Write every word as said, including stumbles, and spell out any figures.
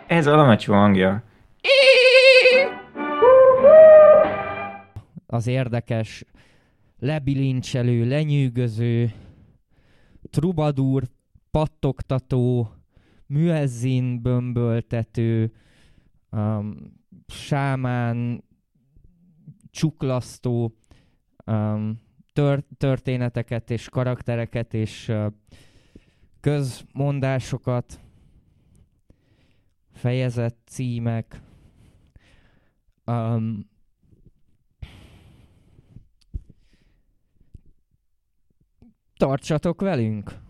Ez a Lamecsó hangja. Az érdekes, lebilincselő, lenyűgöző, trubadúr, pattogtató, müezzin bömböltető, um, sámán, csuklasztó um, tör- történeteket és karaktereket és uh, közmondásokat, fejezet címek. Um, tartsatok velünk!